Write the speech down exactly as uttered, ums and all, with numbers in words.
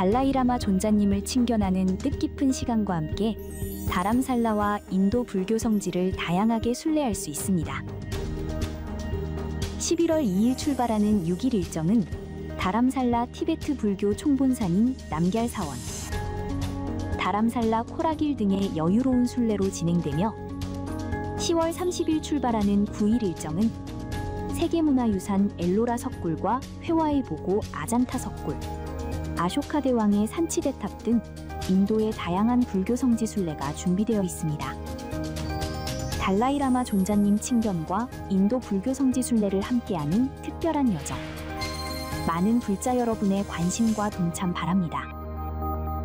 달라이라마 존자님을 친견하는 뜻깊은 시간과 함께 다람살라와 인도 불교 성지를 다양하게 순례할 수 있습니다. 십일월 이일 출발하는 육 일 일정은 다람살라 티베트 불교 총본산인 남걀사원, 다람살라 코라길 등의 여유로운 순례로 진행되며 시월 삼십일 출발하는 구 일 일정은 세계문화유산 엘로라 석굴과 회화의 보고 아잔타 석굴, 아쇼카 대왕의 산치대탑 등 인도의 다양한 불교 성지 순례가 준비되어 있습니다. 달라이라마 존자님 친견과 인도 불교 성지 순례를 함께하는 특별한 여정. 많은 불자 여러분의 관심과 동참 바랍니다.